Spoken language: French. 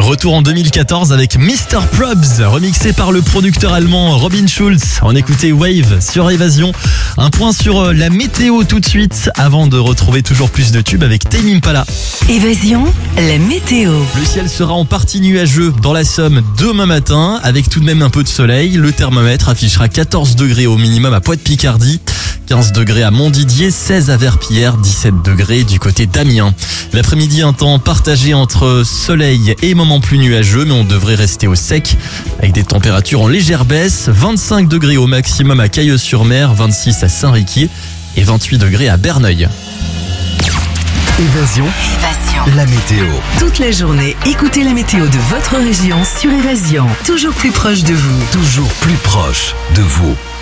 Retour en 2014 avec Mr. Probs, remixé par le producteur allemand Robin Schulz. On écoutait Wave sur Évasion. Un point sur la météo tout de suite, avant de retrouver toujours plus de tubes avec Tame Impala. Évasion, la météo. Le ciel sera en partie nuageux dans la Somme demain matin, avec tout de même un peu de soleil. Le thermomètre affichera 14 degrés au minimum à Poix-de-Picardie, 15 degrés à Montdidier, 16 à Verpillière, 17 degrés du côté d'Amiens. L'après-midi, un temps partagé entre soleil et moments plus nuageux, mais on devrait rester au sec avec des températures en légère baisse. 25 degrés au maximum à Cailleux-sur-Mer, 26 à Saint-Riquier et 28 degrés à Berneuil. Évasion, la météo. Toute la journée, écoutez la météo de votre région sur Évasion. Toujours plus proche de vous. Toujours plus proche de vous.